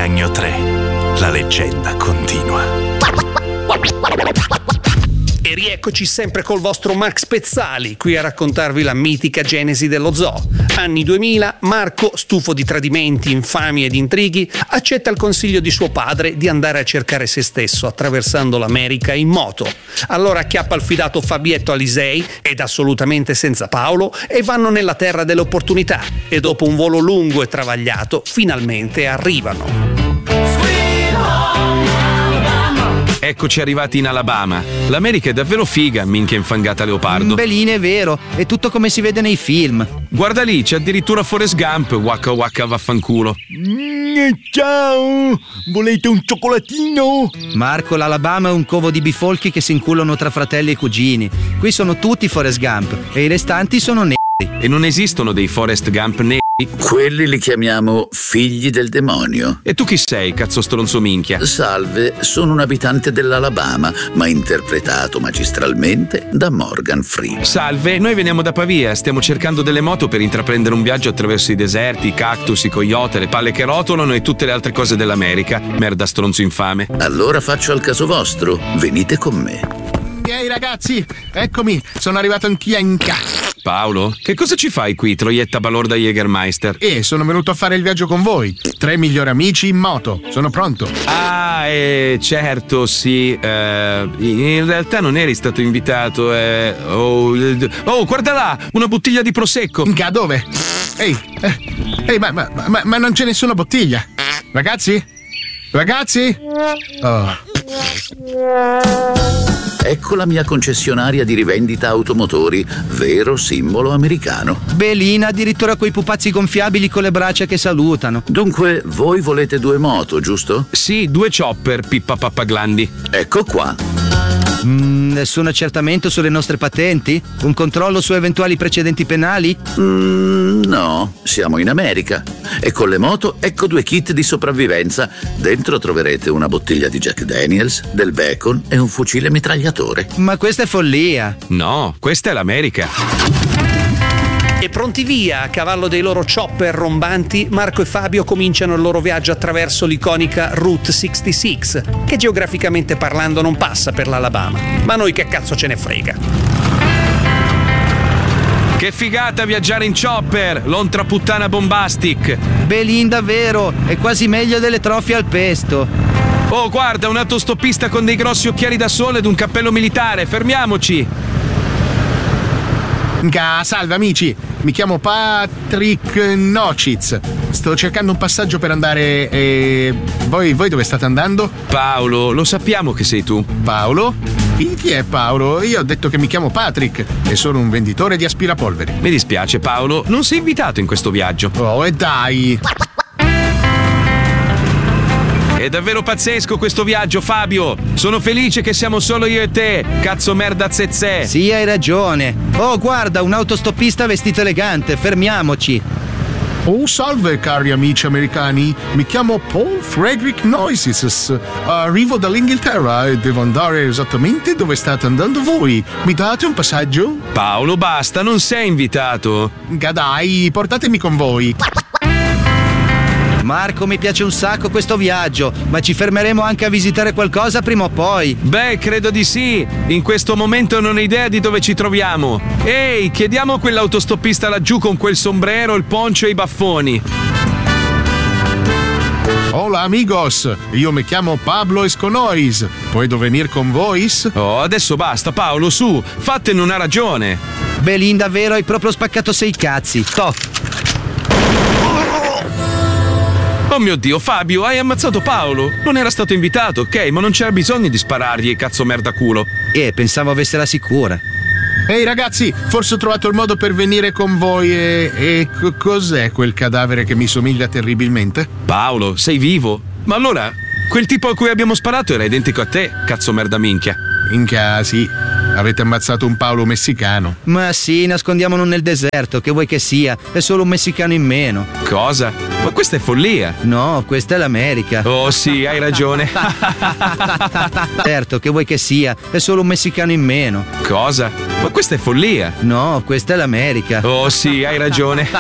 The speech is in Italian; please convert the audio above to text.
Bignagno 3. La leggenda continua. E rieccoci sempre col vostro Max Pezzali, qui a raccontarvi la mitica genesi dello zoo. Anni 2000, Marco, stufo di tradimenti, infami ed intrighi, accetta il consiglio di suo padre di andare a cercare se stesso attraversando l'America in moto. Allora acchiappa il fidato Fabietto Alisei, ed assolutamente senza Paolo, e vanno nella terra delle opportunità. E dopo un volo lungo e travagliato, finalmente arrivano. Eccoci arrivati in Alabama. L'America è davvero figa, minchia infangata leopardo. Belline, è vero, è tutto come si vede nei film. Guarda lì, c'è addirittura Forrest Gump, wacca wacca vaffanculo. Ciao, volete un cioccolatino? Marco, l'Alabama è un covo di bifolchi che si inculano tra fratelli e cugini. Qui sono tutti Forrest Gump e i restanti sono neri. E non esistono dei Forrest Gump neri? Quelli li chiamiamo figli del demonio. E tu chi sei, cazzo stronzo minchia? Salve, sono un abitante dell'Alabama, ma interpretato magistralmente da Morgan Freeman. Salve, noi veniamo da Pavia, stiamo cercando delle moto per intraprendere un viaggio attraverso i deserti, i cactus, i coyote, le palle che rotolano e tutte le altre cose dell'America. Merda stronzo infame. Allora faccio al caso vostro, venite con me. Ehi ragazzi, eccomi, sono arrivato anch'io in casa. Paolo, che cosa ci fai qui, troietta balorda Jägermeister? Sono venuto a fare il viaggio con voi. 3 migliori amici in moto, sono pronto. Ah, certo, sì. In realtà non eri stato invitato. Oh, guarda là, una bottiglia di prosecco. Dove? Ehi, ma non c'è nessuna bottiglia. Ragazzi? Oh. Ecco la mia concessionaria di rivendita automotori, vero simbolo americano. Belina, addirittura quei pupazzi gonfiabili con le braccia che salutano. Dunque, voi volete 2 moto, giusto? Sì, 2 chopper, pippa pappaglandi. Ecco qua. Nessun accertamento sulle nostre patenti? Un controllo su eventuali precedenti penali? No, siamo in America. E con le moto ecco 2 kit di sopravvivenza. Dentro troverete una bottiglia di Jack Daniels, del bacon e un fucile mitragliatore. Ma questa è follia. No, questa è l'America. E pronti via, a cavallo dei loro chopper rombanti, Marco e Fabio cominciano il loro viaggio attraverso l'iconica Route 66, che geograficamente parlando non passa per l'Alabama. Ma noi che cazzo ce ne frega? Che figata viaggiare in chopper, l'ontra puttana bombastic. Belin, davvero, è quasi meglio delle trofie al pesto. Oh, guarda, un autostoppista con dei grossi occhiali da sole ed un cappello militare, fermiamoci. Salve amici, mi chiamo Patrick Nocic. Sto cercando un passaggio per andare. Voi dove state andando? Paolo, lo sappiamo che sei tu. Paolo? Chi è Paolo? Io ho detto che mi chiamo Patrick e sono un venditore di aspirapolveri. Mi dispiace Paolo, non sei invitato in questo viaggio. Oh, e dai! È davvero pazzesco questo viaggio, Fabio. Sono felice che siamo solo io e te, cazzo merda zezze. Sì, hai ragione. Oh, guarda, un autostoppista vestito elegante, fermiamoci. Oh, salve cari amici americani, mi chiamo Paul Frederick Noises. Arrivo dall'Inghilterra e devo andare esattamente dove state andando voi. Mi date un passaggio? Paolo, basta, non sei invitato. Dai, portatemi con voi. Marco, mi piace un sacco questo viaggio, ma ci fermeremo anche a visitare qualcosa prima o poi. Beh, credo di sì. In questo momento non ho idea di dove ci troviamo. Ehi, chiediamo a quell'autostoppista laggiù con quel sombrero, il poncio e i baffoni. Hola amigos, io mi chiamo Pablo Esconois. Puedo venir con vois? Oh, adesso basta Paolo, su, fattene una ragione. Belin, davvero hai proprio spaccato 6 cazzi. Toh. Oh mio Dio, Fabio, hai ammazzato Paolo. Non era stato invitato, ok, ma non c'era bisogno di sparargli, cazzo merda culo. Pensavo avessela sicura. Ehi ragazzi, forse ho trovato il modo per venire con voi e cos'è quel cadavere che mi somiglia terribilmente? Paolo, sei vivo? Ma allora, quel tipo a cui abbiamo sparato era identico a te, cazzo merda minchia. Minchia, sì. Avete ammazzato un Paolo messicano. Ma sì, nascondiamolo nel deserto, che vuoi che sia? È solo un messicano in meno. Cosa? Ma questa è follia. No, questa è l'America. Oh sì, hai ragione. Certo, che vuoi che sia? È solo un messicano in meno. Cosa? Ma questa è follia. No, questa è l'America. Oh sì, hai ragione.